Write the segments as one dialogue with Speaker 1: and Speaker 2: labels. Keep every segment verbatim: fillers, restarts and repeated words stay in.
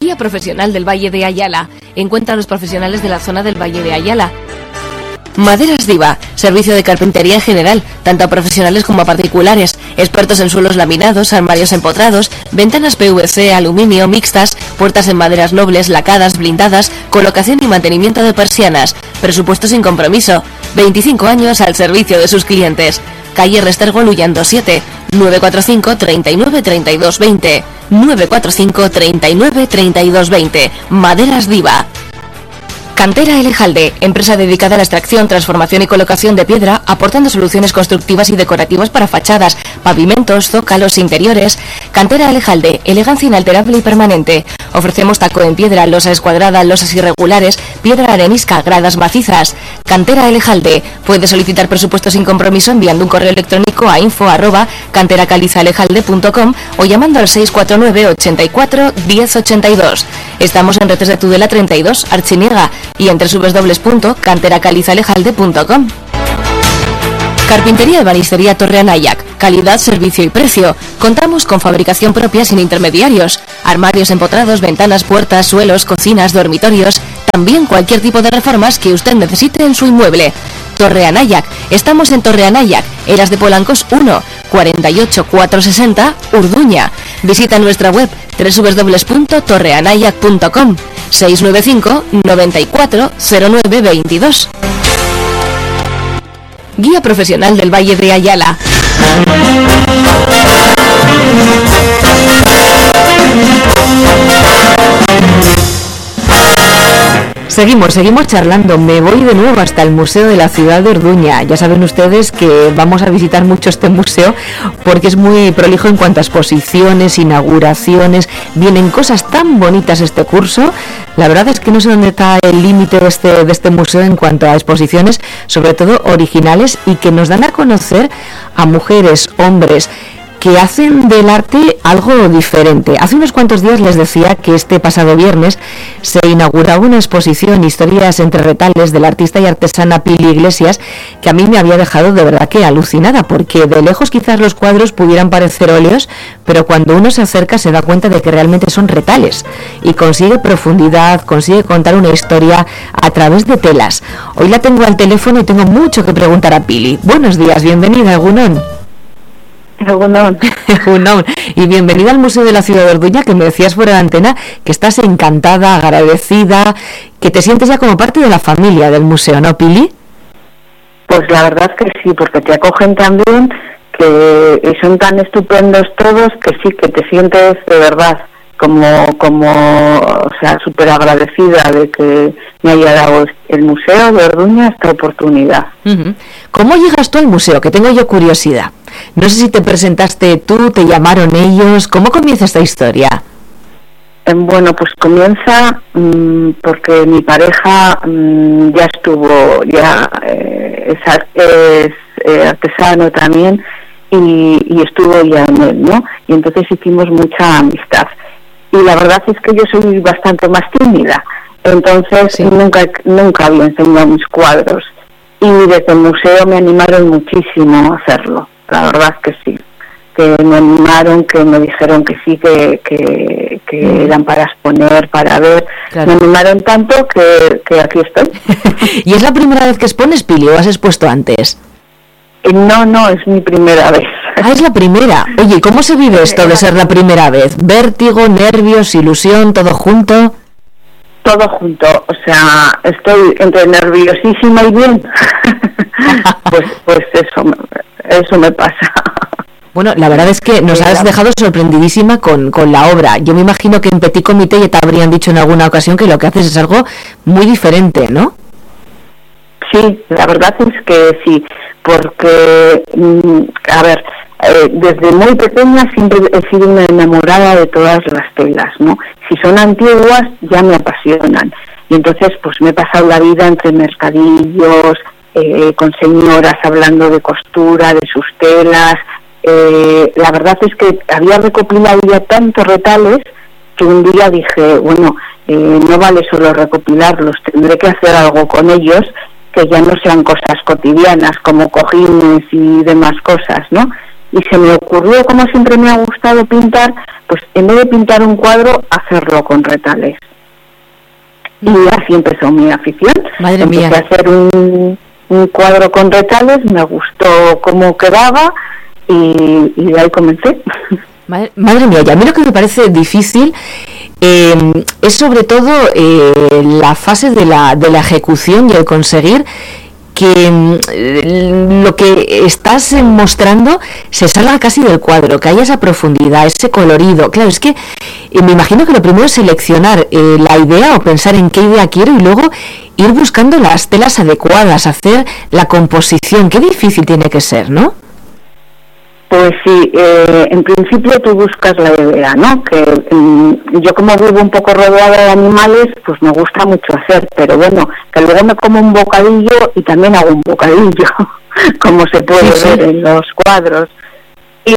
Speaker 1: Guía profesional del Valle de Ayala. Encuentra a los profesionales de la zona del Valle de Ayala. Maderas Diva, servicio de carpintería en general, tanto a profesionales como a particulares, expertos en suelos laminados, armarios empotrados, ventanas P V C, aluminio, mixtas, puertas en maderas nobles, lacadas, blindadas, colocación y mantenimiento de persianas, presupuesto sin compromiso, veinticinco años al servicio de sus clientes. Calle Restergo Luyando siete, nueve cuatro cinco, treinta y nueve, treinta y dos, veinte, nueve cuatro cinco, treinta y nueve, treinta y dos, veinte, Maderas Diva. Cantera Elejalde, empresa dedicada a la extracción, transformación y colocación de piedra, aportando soluciones constructivas y decorativas para fachadas, pavimentos, zócalos, interiores. Cantera Elejalde, elegancia inalterable y permanente. Ofrecemos taco en piedra, losa escuadrada, losas irregulares, piedra arenisca, gradas macizas. Cantera Elejalde, puede solicitar presupuesto sin compromiso enviando un correo electrónico a info arroba canteracalizalejalde punto com o llamando al seis cuatro nueve, ochenta y cuatro, diez ochenta y dos. Estamos en Retes de Tudela treinta y dos, Archiniega, y en doble u doble u doble u punto canteracalizalejalde punto com. Carpintería y Ebanistería Torre Anayac. Calidad, servicio y precio. Contamos con fabricación propia sin intermediarios. Armarios empotrados, ventanas, puertas, suelos, cocinas, dormitorios. También cualquier tipo de reformas que usted necesite en su inmueble. Torre Anayac. Estamos en Torre Anayac, Eras de Polancos uno, cuarenta y ocho, cuatrocientos sesenta, Urduña. Visita nuestra web doble u doble u doble u punto torre anayac punto com. seis nueve cinco, noventa y cuatro, cero nueve veintidós. Guía profesional del Valle de Ayala. Seguimos, seguimos charlando. Me voy de nuevo hasta el Museo de la Ciudad de Orduña. Ya saben ustedes que vamos a visitar mucho este museo porque es muy prolijo en cuanto a exposiciones, inauguraciones. Vienen cosas tan bonitas este curso. La verdad es que no sé dónde está el límite de este, de este museo en cuanto a exposiciones, sobre todo originales, y que nos dan a conocer a mujeres, hombres, que hacen del arte algo diferente. Hace unos cuantos días les decía que este pasado viernes se inauguraba una exposición Historias entre retales de la artista y artesana Pili Iglesias, que a mí me había dejado de verdad que alucinada, porque de lejos quizás los cuadros pudieran parecer óleos, pero cuando uno se acerca se da cuenta de que realmente son retales y consigue profundidad, consigue contar una historia a través de telas. Hoy la tengo al teléfono y tengo mucho que preguntar a Pili. Buenos días, bienvenida, Egunon.
Speaker 2: Egunon.
Speaker 1: Egunon. Y bienvenida al Museo de la Ciudad de Orduña, que me decías fuera de antena que estás encantada, agradecida, que te sientes ya como parte de la familia del museo, ¿no, Pili?
Speaker 2: Pues la verdad que sí, porque te acogen tan bien, que son tan estupendos todos, que sí, que te sientes de verdad como, como o sea, súper agradecida de que me haya dado el Museo de Orduña esta oportunidad.
Speaker 1: Uh-huh. ¿Cómo llegas tú al museo? Que tengo yo curiosidad. No sé si te presentaste tú, te llamaron ellos. ¿Cómo comienza esta historia?
Speaker 2: Eh, bueno, pues comienza mmm, porque mi pareja mmm, ya estuvo, ya eh, es, es eh, artesano también, y, y estuvo ya en él, ¿no? Y entonces hicimos mucha amistad. Y la verdad es que yo soy bastante más tímida, entonces sí. nunca nunca había enseñado mis cuadros, y desde el museo me animaron muchísimo a hacerlo. La verdad es que sí, que me animaron, que me dijeron que sí, que, que, que mm. eran para exponer, para ver. Claro. Me animaron tanto que, que aquí estoy.
Speaker 1: ¿Y es la primera vez que expones, Pili, o has expuesto antes?
Speaker 2: No, no, es mi primera vez.
Speaker 1: Ah, es la primera. Oye, ¿cómo se vive esto de ser la primera vez? ¿Vértigo, nervios, ilusión, todo junto?
Speaker 2: Todo junto, o sea, estoy entre nerviosísima y bien. pues pues eso, eso me pasa.
Speaker 1: Bueno, la verdad es que nos has dejado sorprendidísima con, con la obra. Yo me imagino que en Petit Comité ya te habrían dicho en alguna ocasión que lo que haces es algo muy diferente, ¿no?
Speaker 2: Sí, la verdad es que sí, porque, a ver, eh, desde muy pequeña siempre he sido una enamorada de todas las telas, ¿no? Si son antiguas ya me apasionan, y entonces pues me he pasado la vida entre mercadillos, eh, con señoras hablando de costura, de sus telas. Eh, la verdad es que había recopilado ya tantos retales que un día dije, bueno, eh, no vale solo recopilarlos, tendré que hacer algo con ellos que ya no sean cosas cotidianas como cojines y demás cosas, ¿no? Y y se me ocurrió, como siempre me ha gustado pintar, pues en vez de pintar un cuadro, hacerlo con retales. Y así empezó mi afición.
Speaker 1: Madre
Speaker 2: Empecé
Speaker 1: mía.
Speaker 2: a hacer un, un cuadro con retales, me gustó cómo quedaba y, y de ahí comencé.
Speaker 1: Madre, madre mía, y a mí lo que me parece difícil eh, es sobre todo eh, la fase de la, de la ejecución y el conseguir que eh, lo que estás eh, mostrando se salga casi del cuadro, que haya esa profundidad, ese colorido. Claro, es que eh, me imagino que lo primero es seleccionar eh, la idea o pensar en qué idea quiero y luego ir buscando las telas adecuadas, hacer la composición. Qué difícil tiene que ser, ¿no?
Speaker 2: Pues sí, eh, en principio tú buscas la idea, ¿no? Que eh, yo como vivo un poco rodeada de animales, pues me gusta mucho hacer, pero bueno, que luego me como un bocadillo y también hago un bocadillo, como se puede
Speaker 1: sí,
Speaker 2: ver
Speaker 1: sí.
Speaker 2: en los cuadros. Y,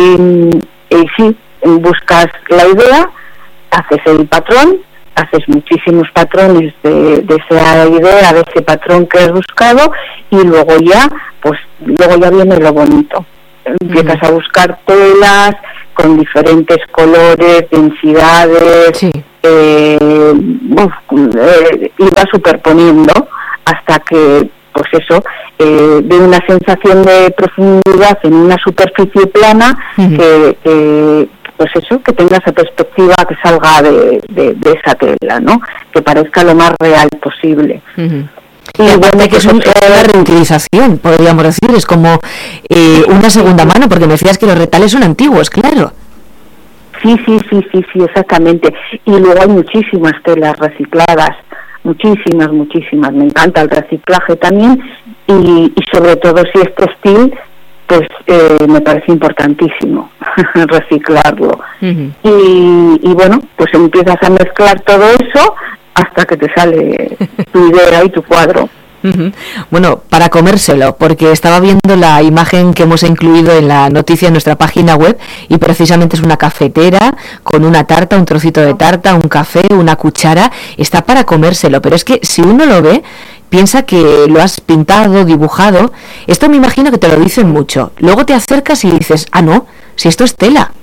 Speaker 2: y sí, buscas la idea, haces el patrón, haces muchísimos patrones de, de esa idea, de ese patrón que has buscado, y luego ya, pues luego ya viene lo bonito. Empiezas a buscar telas con diferentes colores, densidades,
Speaker 1: Sí.
Speaker 2: eh, uf, eh, y vas superponiendo hasta que, pues eso, eh, de una sensación de profundidad en una superficie plana, uh-huh. que, que, pues eso, que tenga esa perspectiva que salga de, de, de esa tela, ¿no? Que parezca lo más real posible. Uh-huh.
Speaker 1: Y aparte bueno, que es un, una reutilización, podríamos decir, es como eh, una segunda mano, porque me decías que los retales son antiguos, claro.
Speaker 2: Sí, sí, sí, sí, sí, exactamente. Y luego hay muchísimas telas recicladas, muchísimas, muchísimas. Me encanta el reciclaje también, y, y sobre todo si es textil, pues eh, me parece importantísimo reciclarlo. Uh-huh. Y, y bueno, pues empiezas a mezclar todo eso hasta que te sale tu idea y tu cuadro.
Speaker 1: Uh-huh. Bueno, para comérselo, porque estaba viendo la imagen que hemos incluido en la noticia en nuestra página web y precisamente es una cafetera con una tarta, un trocito de tarta, un café, una cuchara, está para comérselo, pero es que si uno lo ve, piensa que lo has pintado, dibujado, esto me imagino que te lo dicen mucho, luego te acercas y dices, ah no, si esto es tela.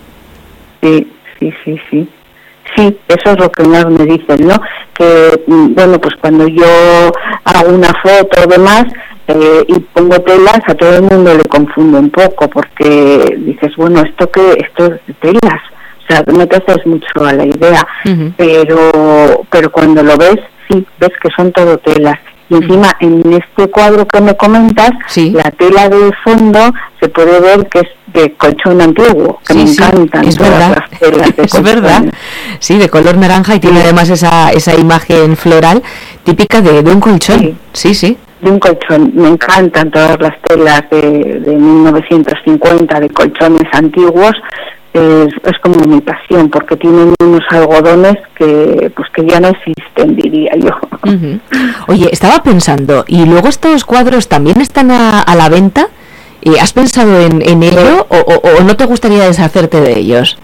Speaker 2: Sí, sí, sí, sí. Sí, eso es lo que más me dicen, ¿no? Que, bueno, pues cuando yo hago una foto o demás eh, y pongo telas, a todo el mundo le confundo un poco, porque dices, bueno, ¿esto qué? Esto es de telas. O sea, no te haces mucho a la idea, uh-huh. pero pero cuando lo ves, sí, ves que son todo telas. Y encima, uh-huh. en este cuadro que me comentas,
Speaker 1: sí.
Speaker 2: la tela de fondo se puede ver que es de colchón antiguo, que
Speaker 1: sí,
Speaker 2: me encantan
Speaker 1: sí, es verdad.
Speaker 2: las telas de
Speaker 1: es verdad, sí, de color naranja y tiene sí. además esa esa imagen floral típica de, de un colchón, sí. sí, sí.
Speaker 2: De un colchón, me encantan todas las telas de, de mil novecientos cincuenta, de colchones antiguos, es, es como mi pasión, porque tienen unos algodones que pues que ya no existen, diría yo.
Speaker 1: Uh-huh. Oye, estaba pensando, ¿y luego estos cuadros también están a, a la venta? ¿Has pensado en, en ello o, o, o no te gustaría deshacerte de ellos?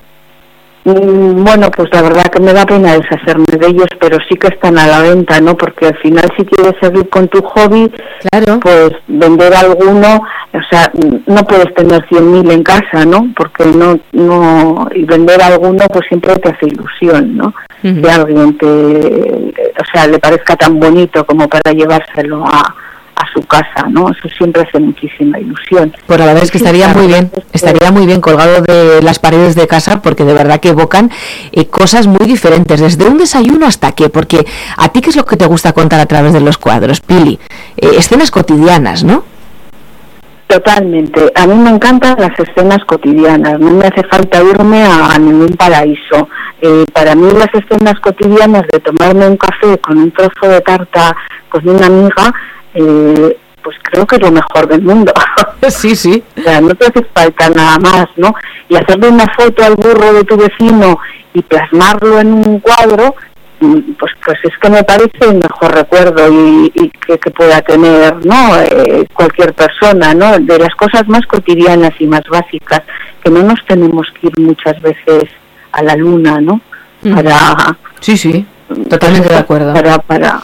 Speaker 2: Mm, bueno, pues la verdad que me da pena deshacerme de ellos, pero sí que están a la venta, ¿no? Porque al final si quieres seguir con tu hobby,
Speaker 1: claro.
Speaker 2: pues vender alguno, o sea, no puedes tener cien mil en casa, ¿no? Porque no, no, y vender alguno pues siempre te hace ilusión, ¿no? Uh-huh. Que alguien te, o sea, le parezca tan bonito como para llevárselo a a su casa, ¿no? Eso siempre hace muchísima ilusión.
Speaker 1: Pues la verdad es que estaría muy bien, estaría muy bien colgado de las paredes de casa, porque de verdad que evocan eh, cosas muy diferentes, desde un desayuno hasta qué, porque a ti qué es lo que te gusta contar a través de los cuadros, Pili, eh, escenas cotidianas, ¿no?
Speaker 2: Totalmente, a mí me encantan las escenas cotidianas, no me hace falta irme a, a ningún paraíso. Eh, para mí las escenas cotidianas de tomarme un café con un trozo de tarta con una amiga, Eh, pues creo que es lo mejor del mundo.
Speaker 1: Sí, sí.
Speaker 2: O sea, no te hace falta nada más, ¿no? Y hacerle una foto al burro de tu vecino y plasmarlo en un cuadro, pues pues es que me parece el mejor recuerdo y, y que, que pueda tener, ¿no? Eh, cualquier persona, ¿no? De las cosas más cotidianas y más básicas, que no nos tenemos que ir muchas veces a la luna, ¿no? Para...
Speaker 1: Sí, sí, totalmente de acuerdo.
Speaker 2: Para... para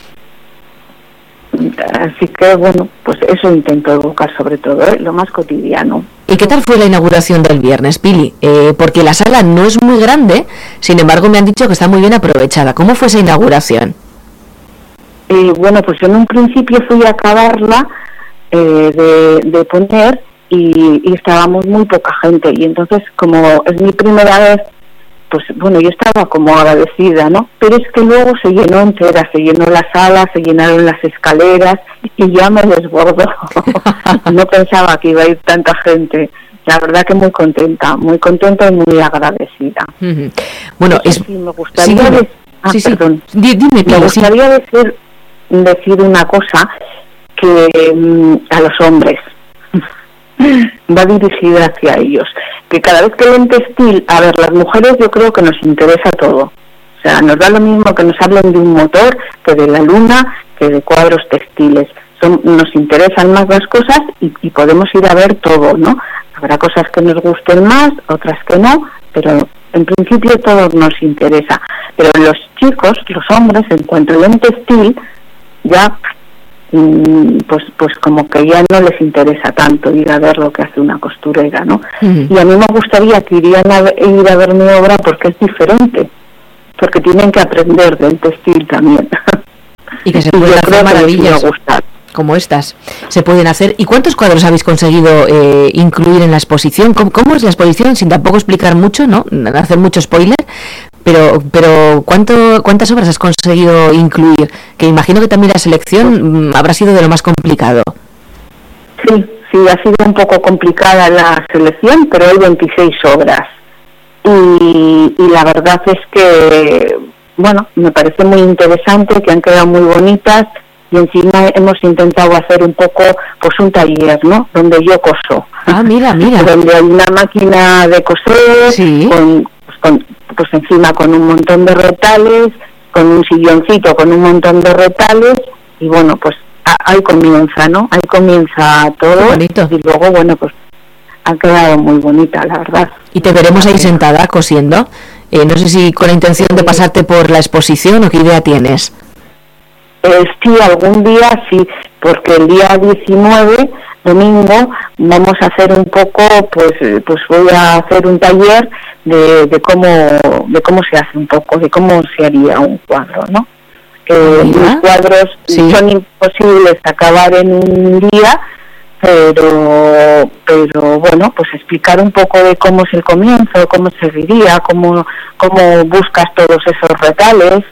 Speaker 2: Así que, bueno, pues eso intento evocar sobre todo, ¿eh? Lo más cotidiano.
Speaker 1: ¿Y qué tal fue la inauguración del viernes, Pili? Eh, porque la sala no es muy grande, sin embargo me han dicho que está muy bien aprovechada. ¿Cómo fue esa inauguración?
Speaker 2: Eh, bueno, pues yo en un principio fui a acabarla eh, de, de poner y, y estábamos muy poca gente. Y entonces, como es mi primera vez, pues bueno, yo estaba como agradecida, ¿no? Pero es que luego se llenó entera, se llenó la sala, se llenaron las escaleras y ya me desbordó. No pensaba que iba a ir tanta gente. La verdad que muy contenta, muy contenta y muy agradecida.
Speaker 1: Uh-huh. Bueno, es...
Speaker 2: sí, me gustaría
Speaker 1: sí,
Speaker 2: decir... Ah,
Speaker 1: sí,
Speaker 2: perdón.
Speaker 1: Sí. Dime,
Speaker 2: me gustaría sí. decir, decir una cosa que um, a los hombres va dirigida hacia ellos, que cada vez que leen textil, a ver, las mujeres yo creo que nos interesa todo, o sea, nos da lo mismo que nos hablen de un motor, que de la luna, que de cuadros textiles. Son, nos interesan más las cosas y, y podemos ir a ver todo, ¿no? Habrá cosas que nos gusten más, otras que no, pero en principio todo nos interesa. Pero los chicos, los hombres, en cuanto leen textil, ya pues pues como que ya no les interesa tanto ir a ver lo que hace una costurera, ¿no? Uh-huh. Y a mí me gustaría que irían a ir a ver mi obra porque es diferente, porque tienen que aprender del textil también.
Speaker 1: Y que se pueden hacer maravillas como estas, se pueden hacer. ¿Y cuántos cuadros habéis conseguido eh, incluir en la exposición? ¿Cómo, ¿Cómo es la exposición? Sin tampoco explicar mucho, ¿no? Hacer mucho spoiler, pero pero ¿cuánto cuántas obras has conseguido incluir? Que imagino que también la selección mm, habrá sido de lo más complicado.
Speaker 2: Sí, sí, ha sido un poco complicada la selección, pero hay veintiséis obras. Y, y la verdad es que, bueno, me parece muy interesante, que han quedado muy bonitas. Y encima hemos intentado hacer un poco, pues un taller, ¿no? Donde yo coso.
Speaker 1: Ah, mira, mira.
Speaker 2: Donde hay una máquina de coser, ¿sí? con, pues, con, pues encima con un montón de retales, con un silloncito, con un montón de retales, y bueno, pues a, ahí comienza, ¿no? Ahí comienza todo.
Speaker 1: Bonito.
Speaker 2: Y luego, bueno, pues ha quedado muy bonita, la verdad.
Speaker 1: Y te veremos ahí sentada cosiendo. Eh, no sé si con la intención de pasarte por la exposición o qué idea tienes.
Speaker 2: Eh, sí, algún día sí, porque el día diecinueve, domingo, vamos a hacer un poco, pues pues voy a hacer un taller de, de cómo de cómo se hace un poco, de cómo se haría un cuadro, ¿no? Eh, los cuadros sí. son imposibles acabar en un día, pero pero bueno, pues explicar un poco de cómo es el comienzo, cómo se diría, cómo cómo buscas todos esos retales.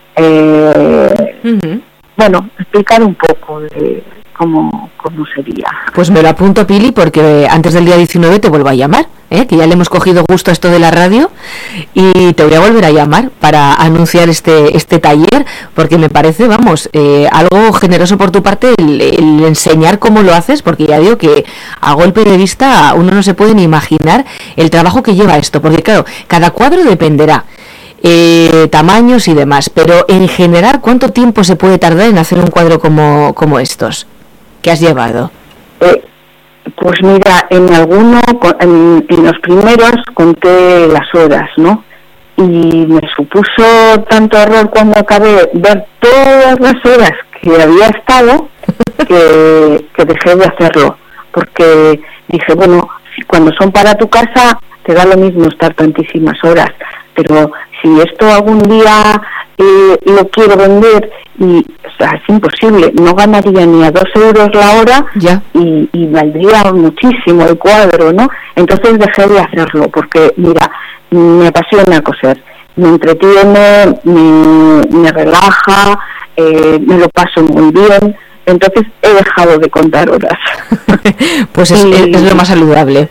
Speaker 2: Eh, uh-huh. Bueno, explicar un poco de cómo, cómo sería.
Speaker 1: Pues me lo apunto, Pili, porque antes del día diecinueve te vuelvo a llamar, ¿eh? Que ya le hemos cogido gusto a esto de la radio y te voy a volver a llamar para anunciar este este taller, porque me parece, vamos, eh, algo generoso por tu parte el, el enseñar cómo lo haces, porque ya digo que a golpe de vista uno no se puede ni imaginar el trabajo que lleva esto, porque claro, cada cuadro dependerá Eh, tamaños y demás, pero en general, ¿cuánto tiempo se puede tardar en hacer un cuadro como, como estos que has llevado?
Speaker 2: Eh, pues mira, en alguno, en, en los primeros conté las horas, ¿no? Y me supuso tanto error cuando acabé ver todas las horas que había estado que, que dejé de hacerlo, porque dije, bueno, cuando son para tu casa te da lo mismo estar tantísimas horas, pero si esto algún día eh, lo quiero vender, y o sea, es imposible, no ganaría ni a dos euros la hora
Speaker 1: ya.
Speaker 2: Y, y valdría muchísimo el cuadro, ¿no? Entonces dejé de hacerlo, porque mira, me apasiona coser, me entretiene, me, me relaja, eh, me lo paso muy bien, entonces he dejado de contar horas.
Speaker 1: Pues es, y, es lo más saludable.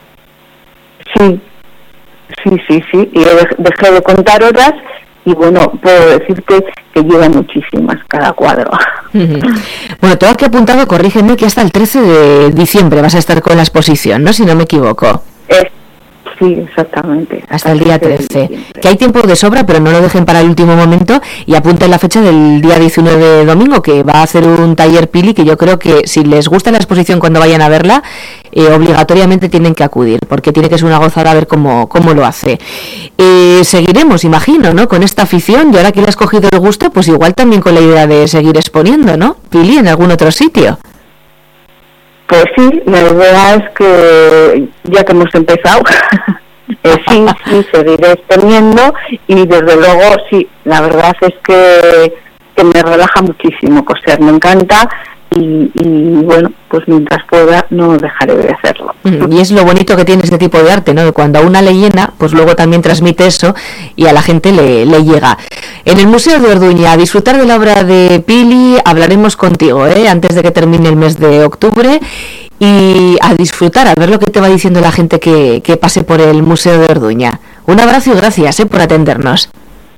Speaker 2: Sí. Sí, sí, sí, y dejé de contar horas y bueno, puedo decirte que lleva muchísimas cada cuadro.
Speaker 1: Bueno, tengo aquí apuntado, corrígeme, que hasta el trece de diciembre vas a estar con la exposición, ¿no? Si no me equivoco.
Speaker 2: Es, sí, exactamente.
Speaker 1: Hasta el día trece. Que hay tiempo de sobra, pero no lo dejen para el último momento y apunten la fecha del día diecinueve de domingo, que va a hacer un taller Pili, que yo creo que si les gusta la exposición cuando vayan a verla, eh, obligatoriamente tienen que acudir, porque tiene que ser una gozada ver cómo, cómo lo hace. Eh, seguiremos, imagino, ¿no? Con esta afición, y ahora que le has cogido el gusto, pues igual también con la idea de seguir exponiendo, ¿no? Pili, en algún otro sitio.
Speaker 2: Pues sí, la idea es que ya que hemos empezado, eh, sí, sí, seguiré teniendo y desde luego sí, la verdad es que, que me relaja muchísimo coser, me encanta y, y bueno, pues mientras pueda no dejaré de hacerlo.
Speaker 3: Y es lo bonito que tiene este tipo de arte, ¿no? Que cuando a una le llena, pues luego también transmite eso y a la gente le, le llega. En el Museo de Orduña, a disfrutar de la obra de Pili, hablaremos contigo, ¿eh? Antes de que termine el mes de octubre, y a disfrutar, a ver lo que te va diciendo la gente que, que pase por el Museo de Orduña. Un abrazo y gracias, ¿eh? Por atendernos.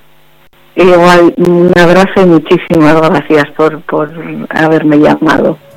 Speaker 2: Igual, un abrazo y muchísimas gracias por, por haberme llamado.